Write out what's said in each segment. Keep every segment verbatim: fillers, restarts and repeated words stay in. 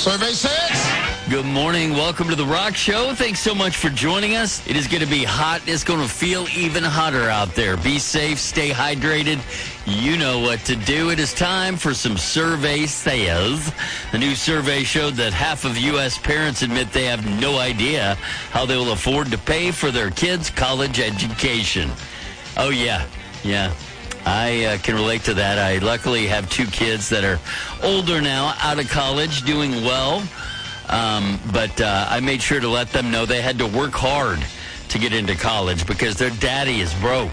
Survey says... Good morning. Welcome to The Rock Show. Thanks so much for joining us. It is going to be hot. It's going to feel even hotter out there. Be safe. Stay hydrated. You know what to do. It is time for some survey says. The new survey showed that half of U S parents admit they have no idea how they will afford to pay for their kids' college education. Oh, yeah. Yeah. I uh, can relate to that. I luckily have two kids that are older now, out of college, doing well. Um, but uh, I made sure to let them know they had to work hard to get into college because their daddy is broke.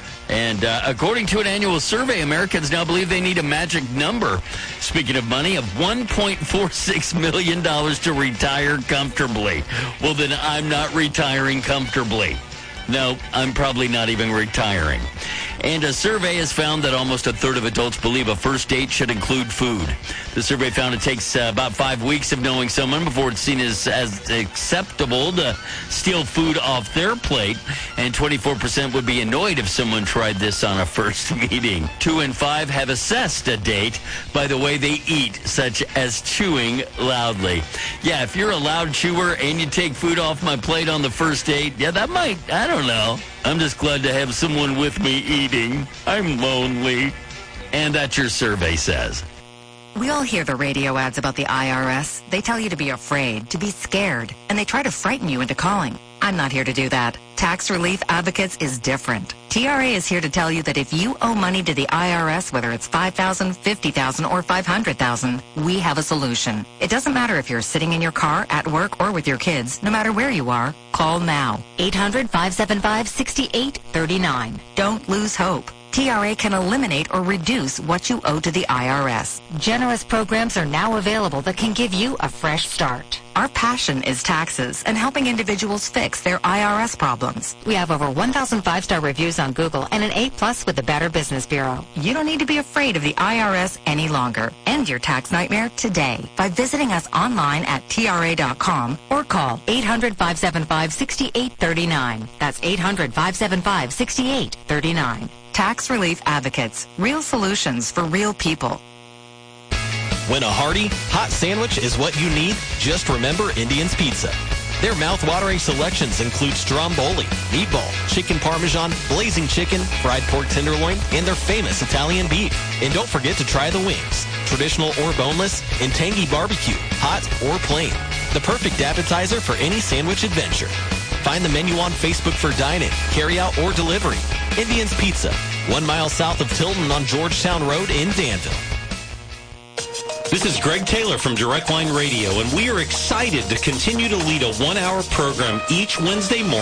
And uh, according to an annual survey, Americans now believe they need a magic number, speaking of money, of one point four six million dollars to retire comfortably. Well, then I'm not retiring comfortably. No, I'm probably not even retiring. And a survey has found that almost a third of adults believe a first date should include food. The survey found it takes uh, about five weeks of knowing someone before it's seen as, as acceptable to steal food off their plate. And twenty-four percent would be annoyed if someone tried this on a first meeting. Two in five have assessed a date by the way they eat, such as chewing loudly. Yeah, if you're a loud chewer and you take food off my plate on the first date, yeah, that might, I don't know. I'm just glad to have someone with me eating. I'm lonely. And that's your survey says. We all hear the radio ads about the I R S. They tell you to be afraid, to be scared, and they try to frighten you into calling. I'm not here to do that. Tax Relief Advocates is different. T R A is here to tell you that if you owe money to the I R S, whether it's five thousand dollars, fifty thousand dollars, or five hundred thousand dollars, we have a solution. It doesn't matter if you're sitting in your car, at work, or with your kids. No matter where you are, call now. eight hundred, five seven five, six eight three nine. Don't lose hope. T R A can eliminate or reduce what you owe to the I R S. Generous programs are now available that can give you a fresh start. Our passion is taxes and helping individuals fix their I R S problems. We have over one thousand five-star reviews on Google and an A plus with the Better Business Bureau. You don't need to be afraid of the I R S any longer. End your tax nightmare today by visiting us online at T R A dot com or call eight hundred, five seven five, six eight three nine. That's eight hundred, five seven five, six eight three nine. Tax Relief Advocates. Real solutions for real people. When a hearty, hot sandwich is what you need, just remember Indian's Pizza. Their mouth-watering selections include stromboli, meatball, chicken parmesan, blazing chicken, fried pork tenderloin, and their famous Italian beef. And don't forget to try the wings, traditional or boneless, and tangy barbecue, hot or plain. The perfect appetizer for any sandwich adventure. Find the menu on Facebook for dine-in, carry-out, or delivery. Indian's Pizza, one mile south of Tilton on Georgetown Road in Danville. This is Greg Taylor from Direct Line Radio, and we are excited to continue to lead a one-hour program each Wednesday morning